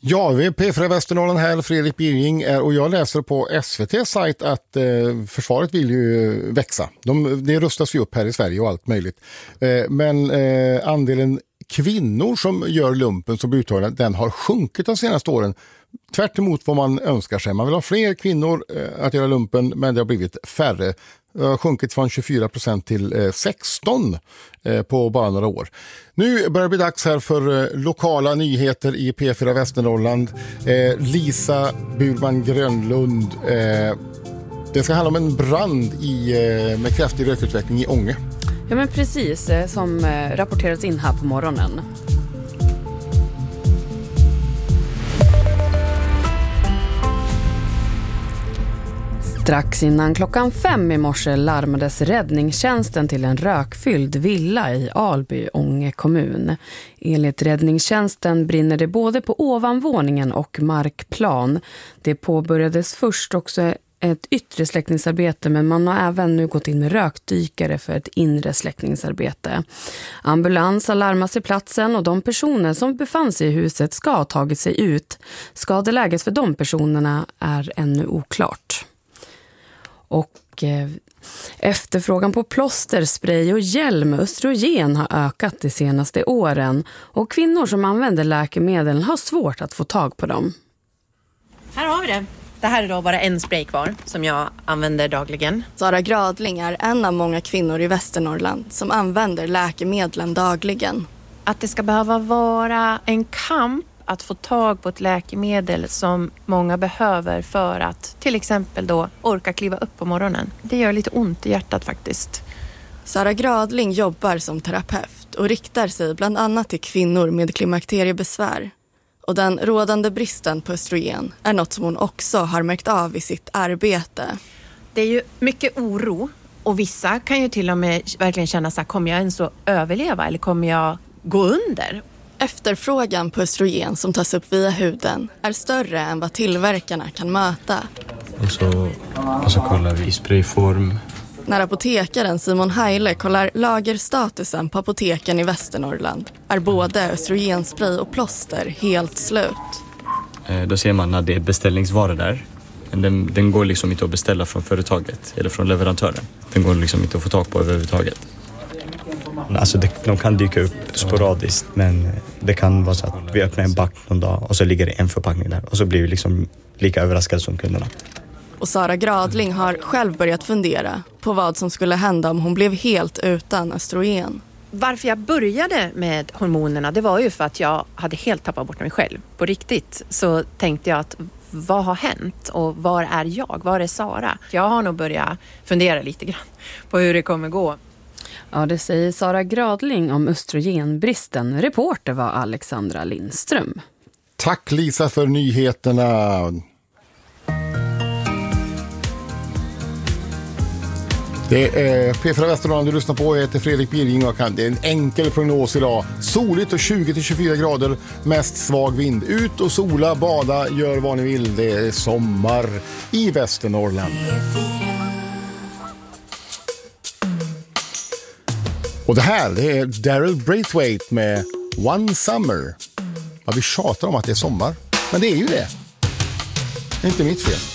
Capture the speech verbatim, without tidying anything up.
Ja, vi är P fyra Västernorrland här, Fredrik Birging är, och jag läser på S V T:s sajt att eh, försvaret vill ju växa. De, det rustas ju upp här i Sverige och allt möjligt. Eh, men eh, andelen kvinnor som gör lumpen som blir uttagna, den har sjunkit de senaste åren. Tvärt emot vad man önskar sig. Man vill ha fler kvinnor eh, att göra lumpen, men det har blivit färre. Det har sjunkit från tjugofyra procent till eh, sexton eh, på bara några år. Nu börjar det bli dags här för eh, lokala nyheter i P fyra Västernorrland. Eh, Lisa Burman Grönlund. Eh, det ska handla om en brand i, eh, med kraftig rökutveckling i Ånge. Ja, men precis eh, som eh, rapporterats in här på morgonen. Strax innan klockan fem i morse larmades räddningstjänsten till en rökfylld villa i Alby, Ånge kommun. Enligt räddningstjänsten brinner det både på ovanvåningen och markplan. Det påbörjades först också ett yttre släckningsarbete, men man har även nu gått in med rökdykare för ett inre släckningsarbete. Ambulans har larmats i platsen och de personer som befann sig i huset ska ha tagit sig ut. Skadeläget för de personerna är ännu oklart. Och eh, efterfrågan på plåster, spray och hjälm med östrogen har ökat de senaste åren. Och kvinnor som använder läkemedel har svårt att få tag på dem. Här har vi det. Det här är då bara en spray kvar som jag använder dagligen. Sara Gradling är en av många kvinnor i Västernorrland som använder läkemedlen dagligen. Att det ska behöva vara en kamp att få tag på ett läkemedel som många behöver för att till exempel då orka kliva upp på morgonen. Det gör lite ont i hjärtat faktiskt. Sara Gradling jobbar som terapeut och riktar sig bland annat till kvinnor med klimakteriebesvär. Och den rådande bristen på östrogen är något som hon också har märkt av i sitt arbete. Det är ju mycket oro och vissa kan ju till och med verkligen känna så här, kommer jag ens att överleva eller kommer jag gå under? Efterfrågan på östrogen som tas upp via huden är större än vad tillverkarna kan möta. Och så, och så kollar vi i sprayform. När apotekaren Simon Heile kollar lagerstatusen på apoteken i Västernorrland är både östrogenspray och plåster helt slut. Eh, då ser man när det är beställningsvaror där. Men den, den går liksom inte att beställa från företaget eller från leverantören. Den går liksom inte att få tag på överhuvudtaget. Alltså det, de kan dyka upp sporadiskt, men det kan vara så att vi öppnar en back någon dag och så ligger det en förpackning där och så blir vi liksom lika överraskade som kunderna. Och Sara Gradling har själv börjat fundera på vad som skulle hända om hon blev helt utan östrogen. Varför jag började med hormonerna, det var ju för att jag hade helt tappat bort mig själv. På riktigt så tänkte jag att vad har hänt och var är jag? Var är Sara? Jag har nog börjat fundera lite grann på hur det kommer gå. Ja, det säger Sara Gradling om östrogenbristen. Reporter var Alexandra Lindström. Tack Lisa för nyheterna. Det är P fyra Västernorrland du lyssnar på. Jag heter Fredrik Birging och det är en enkel prognos idag. Soligt och tjugo till tjugofyra grader, mest svag vind. Ut och sola, bada, gör vad ni vill. Det är sommar i Västernorrland. Och det här, det är Daryl Braithwaite med One Summer. Ja, vi tjatar om att det är sommar, men det är ju det. Det är inte mitt fel.